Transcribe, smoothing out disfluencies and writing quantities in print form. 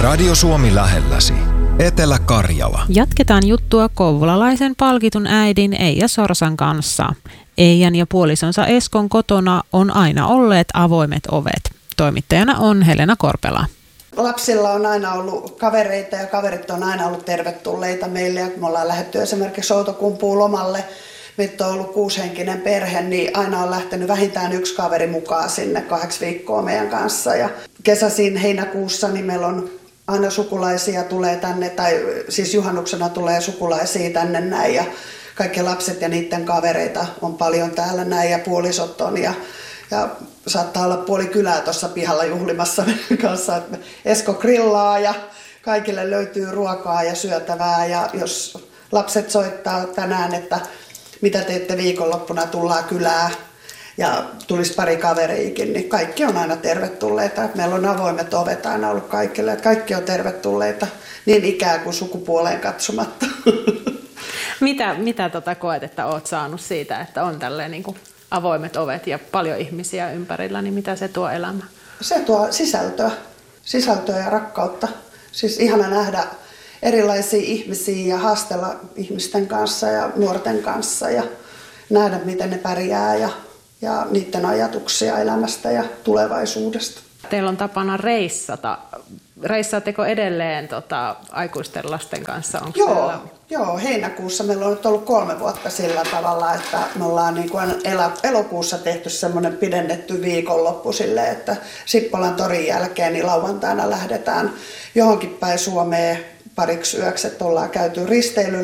Radio Suomi lähelläsi. Etelä-Karjala. Jatketaan juttua kouvolalaisen palkitun äidin Eija Sorsan kanssa. Eijan ja puolisonsa Eskon kotona on aina olleet avoimet ovet. Toimittajana on Helena Korpela. Lapsilla on aina ollut kavereita ja kaverit on aina ollut tervetulleita meille. Ja kun me ollaan lähdetty esimerkiksi Outokumpuun lomalle, meitä on ollut 6-henkinen perhe, niin aina on lähtenyt vähintään yksi kaveri mukaan sinne 8 viikkoa meidän kanssa. Ja kesäisin heinäkuussa niin meillä on aina sukulaisia tulee tänne, tai siis juhannuksena tulee sukulaisia tänne näin. Ja kaikki lapset ja niiden kavereita on paljon täällä näin ja puolisot on. Ja saattaa olla puoli kylää tuossa pihalla juhlimassa kanssa. Esko grillaa ja kaikille löytyy ruokaa ja syötävää. Ja jos lapset soittaa tänään, että mitä teette viikonloppuna, tullaan kylään ja tulisi pari kaveriikin, niin kaikki on aina tervetulleita. Meillä on avoimet ovet aina ollut kaikille. Kaikki on tervetulleita niin ikään kuin sukupuoleen katsomatta. Mitä koet, että olet saanut siitä, että on tälleen niin kuin avoimet ovet ja paljon ihmisiä ympärillä, niin mitä se tuo elämään? Se tuo sisältöä ja rakkautta. Siis ihana nähdä erilaisia ihmisiä ja haastella ihmisten kanssa ja nuorten kanssa ja nähdä, miten ne pärjää ja niiden ajatuksia elämästä ja tulevaisuudesta. Teillä on tapana reissata. Reissaatteko edelleen aikuisten lasten kanssa? Joo, heinäkuussa meillä on nyt ollut 3 vuotta sillä tavalla, että me ollaan niin kuin elokuussa tehty semmoinen pidennetty viikonloppu sille, että Sippolan torin jälkeen niin lauantaina lähdetään johonkin päin Suomeen pariksi yöksi, että ollaan käyty risteilyllä